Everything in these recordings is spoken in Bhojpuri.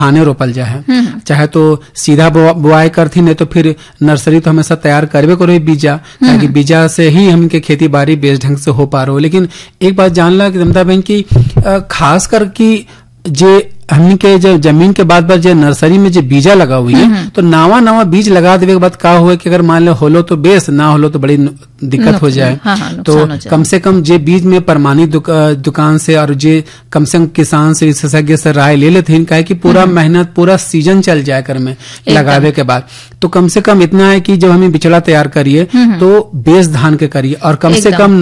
खाने रोपल जाए, चाहे तो सीधा बुआई करथी, नहीं तो फिर नर्सरी तो हमेशा तैयार करबे करो बीजा, ताकि बीजा से ही हमके खेती बाड़ी बेस ढंग से हो पा रहो। लेकिन एक बात जानला कि ममता बहन की खास कर की जे हमनी के जो जमीन के बाद जे नर्सरी में जो बीजा लगा हुई है, तो नवा बीज लगा देवे के बाद का हुए कि अगर मान लो होलो तो बेस, ना होलो तो बड़ी दिक्कत हो जाए। तो कम से कम जे बीज में प्रमाणित दुकान से और जे कम से कम किसान से विशेषज्ञ से राय ले लेते हैं, काहे कि पूरा मेहनत पूरा सीजन चल जाए कर में लगावे के बाद। तो कम से कम इतना है कि जब हमें बिचड़ा तैयार करिए तो बेस धान के करिए, और कम से कम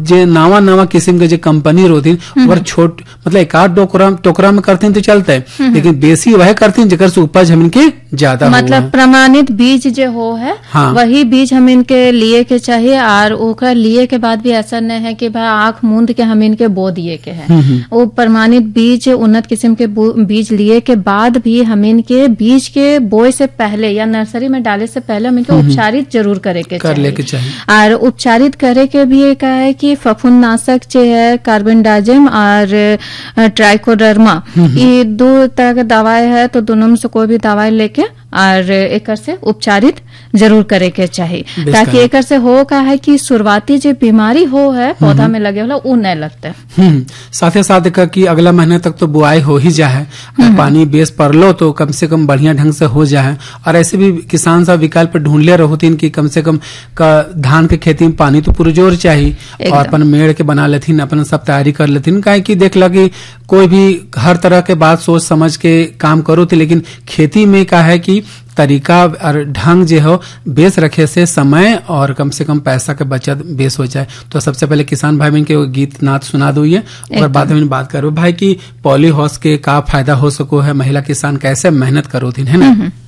नवा किस्म के जो कंपनी रोती और छोट मतलब एक आध टोकरा में करते तो चलता है, लेकिन बेसी वह करते हैं जेकर से उपज हम इनके ज्यादा मतलब प्रमाणित बीज जो हो है, हाँ। वही बीज हम इनके लिए के चाहिए। और ओकर लिए के बाद भी ऐसा नहीं है कि भाई आंख मूंद के हम इनके बो दिए के है, वो प्रमाणित बीज उन्नत किस्म के बीज लिए के बाद भी हम इनके बीज के बोए से पहले या नर्सरी में डाले से पहले हम इनके उपचारित जरूर करे के चाहिए। और उपचारित करे के भी एक है कि फफूंदनाशक जो है कार्बेंडाजिम और ट्राइकोडर्मा, ये 2 तरह के दवाई है, तो दोनों में से कोई भी दवाई लेके और एक से उपचारित जरूर करे के चाहिए, ताकि एक से हो का है कि शुरुआती जो बीमारी हो है पौधा में लगे वाला वो नहीं लगता है। साथ साथ कि अगला महीने तक तो बुआई हो ही जाए, पानी बेस पर लो तो कम से कम बढ़िया ढंग से हो जाए। और ऐसे भी किसान सब विकल्प ढूंढले रहोतीन कि कम से कम धान के खेती में पानी तो पुरजोर चाहिए, और अपन मेड़ के बना लेथिन, अपन सब तैयारी कर लेथिन। काहे कि देख लगी कोई भी हर तरह के बात सोच समझ के काम करो थे, लेकिन खेती में क्या है कि तरीका और ढंग जो हो बेस रखे से समय और कम से कम पैसा के बचत बेस हो जाए। तो सबसे पहले किसान भाई बहन के गीत नाथ सुना दो ये, और बाद में बात करो भाई कि पॉली हाउस के का फायदा हो सको है, महिला किसान कैसे मेहनत करो थी, है ना।